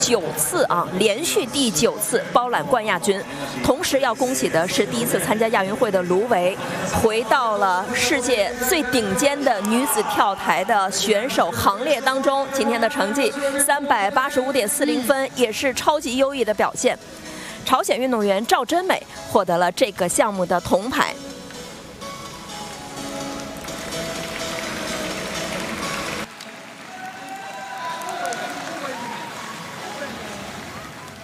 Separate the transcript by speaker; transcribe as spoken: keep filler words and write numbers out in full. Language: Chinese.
Speaker 1: 九次啊，连续第九次包揽冠亚军。同时要恭喜的是，第一次参加亚运会的卢维，回到了世界最顶尖的女子跳台的选手行列当中。今天的成绩三百八十五点四零分，也是超级优异的表现。朝鲜运动员赵真美获得了这个项目的铜牌。